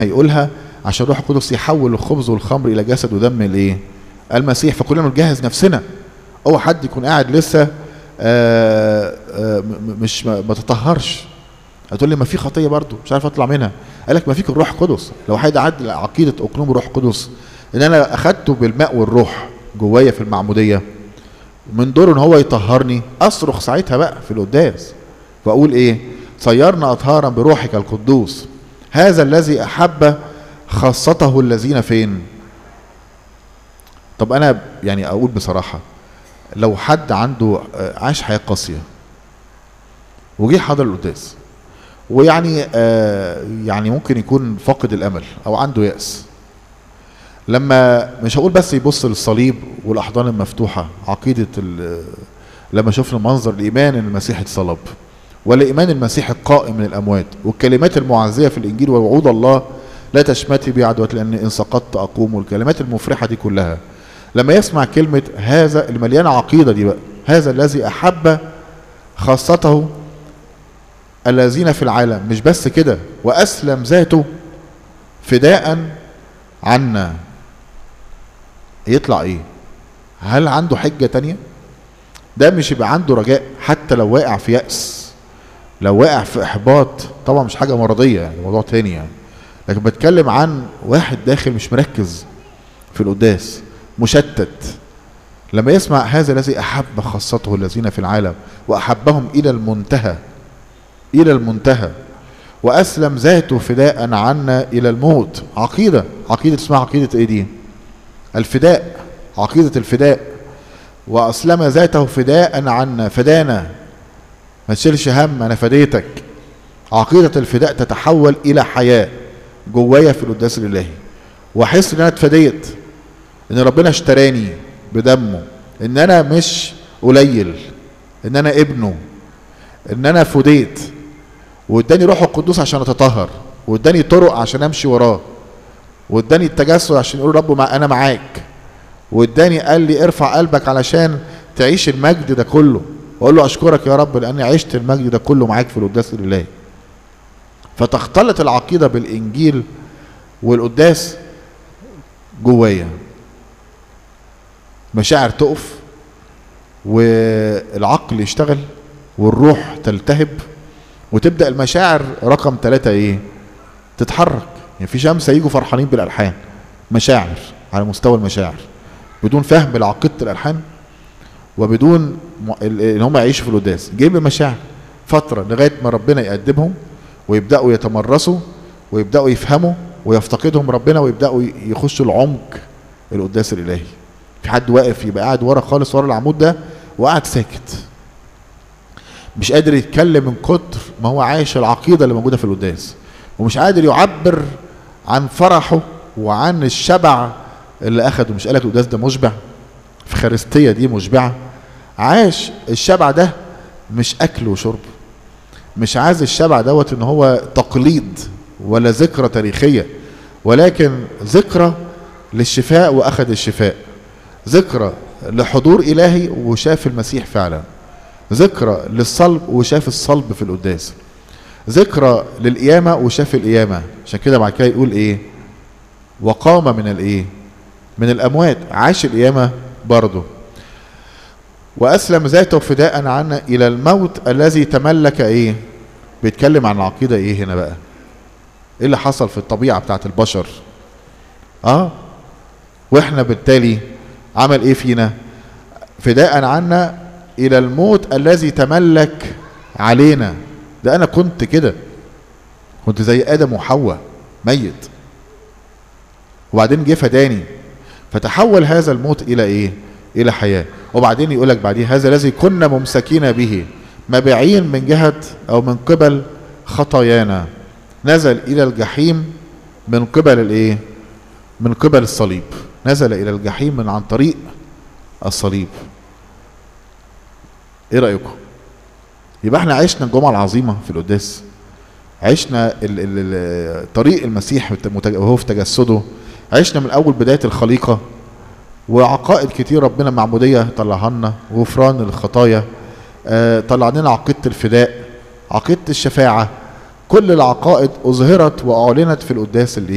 يقولها عشان الروح القدس يحول الخبز والخمر الى جسد ودم الايه؟ المسيح. فكلنا بنجهز نفسنا. اوعى حد يكون قاعد لسه مش ما تطهرش. هتقول لي ما في خطيه برضو مش عارف اطلع منها. قال لك ما فيك الروح القدس. لو حد عد عقيده اقنوم الروح القدس ان انا اخدته بالماء والروح جوايا في المعموديه، من دوره ان هو يطهرني، اصرخ ساعتها بقى في القداس واقول ايه؟ صيرنا اطهارا بروحك القدوس، هذا الذي احب خاصته الذين فين. طب انا يعني اقول بصراحه، لو حد عنده عاش حياه قاسيه وجي حضر القداس ويعني يعني ممكن يكون فاقد الامل او عنده يأس، لما مش هقول بس يبص للصليب والاحضان المفتوحه، عقيده لما شفنا منظر الايمان ان المسيح اتصلب، ولا ايمان المسيح القائم من الاموات، والكلمات المعزيه في الانجيل ووعود الله لا تشمتي بي عدوة لان ان سقطت اقوم، والكلمات المفرحه دي كلها، لما يسمع كلمه هذا المليانه عقيده دي بقى، هذا الذي احب خاصته الذين في العالم، مش بس كده، واسلم ذاته فداء عنا، يطلع ايه؟ هل عنده حجه تانيه؟ ده مش يبقى عنده رجاء حتى لو واقع في يأس، لو واقع في احباط. طبعا مش حاجه مرضيه يعني، موضوع تاني يعني، لكن بتكلم عن واحد داخل مش مركز في القداس، مشتت. لما يسمع هذا الذي احب خاصته الذين في العالم واحبهم الى المنتهى، الى المنتهى، واسلم ذاته فداء عنا الى الموت. عقيده اسمها عقيده ايه دي؟ الفداء، عقيده الفداء. واسلم ذاته فداء عنا، فدانا، ما تشيلش هم، انا فديتك. عقيده الفداء تتحول الى حياه جوايا في القداس الالهي، واحس ان انا اتفديت، ان ربنا اشتراني بدمه، ان انا مش قليل، ان انا ابنه، ان انا فديت، واداني روح القدوس عشان اتطهر، واداني طرق عشان امشي وراه، واداني التجسد عشان يقول رب انا معاك، واداني قال لي ارفع قلبك علشان تعيش المجد ده كله، واقول له اشكرك يا رب لاني عشت المجد ده كله معاك في القداس الالهي. فتختلط العقيده بالانجيل والقداس جوايا، مشاعر تقف والعقل يشتغل والروح تلتهب، وتبدأ المشاعر رقم 3 ايه؟ تتحرك. يعني في شمس يجوا فرحانين بالالحان، مشاعر على مستوى المشاعر، بدون فهم لعقيده الالحان وبدون ان هم يعيشوا في القداس، جايب مشاعر فتره لغايه ما ربنا يقدمهم ويبداوا يتمرسوا ويبداوا يفهموا ويفتقدهم ربنا ويبداوا يخشوا العمق القداس الالهي. في حد واقف يبقى قاعد ورا خالص، ورا العمود ده، وقاعد ساكت مش قادر يتكلم من كتر ما هو عايش العقيده اللي موجوده في القداس، ومش قادر يعبر عن فرحه وعن الشبع اللي اخده. مش قالك القداس ده مشبع؟ في خارستيه دي مشبعه. عاش الشبع ده مش اكل وشرب، مش عايز الشبع دوت ان هو تقليد ولا ذكرى تاريخيه، ولكن ذكرى للشفاء واخد الشفاء، ذكرى لحضور الهي وشاف المسيح فعلا، ذكرى للصلب وشاف الصلب في القداس، ذكرى للقيامه وشاف القيامه. عشان كده بعد كده يقول ايه؟ وقام من الايه؟ من الاموات. عاش القيامه برضه. واسلم ذاته فداء عنا الى الموت الذي تملك ايه؟ بيتكلم عن العقيده ايه هنا بقى؟ ايه اللي حصل في الطبيعه بتاعت البشر؟ واحنا بالتالي عمل ايه فينا؟ فداء عنا الى الموت الذي تملك علينا. ده انا كنت كده، كنت زي ادم وحواء ميت، وبعدين جه فداني، فتحول هذا الموت الى ايه؟ الى حياه. وبعدين يقول لك بعديه هذا الذي كنا ممسكين به مبيعين من جهه او من قبل خطايانا نزل الى الجحيم من قبل الايه؟ من قبل الصليب. نزل الى الجحيم من عن طريق الصليب. ايه رايكم؟ يبقى احنا عشنا الجمعه العظيمه في القداس، عشنا طريق المسيح وهو في تجسده، عشنا من اول بدايه الخليقه، وعقائد كتير ربنا معموديه طلعها لنا، وغفران الخطايا، طلع لنا عقيده الفداء، عقيده الشفاعه. كل العقائد اظهرت واعلنت في القداس اللي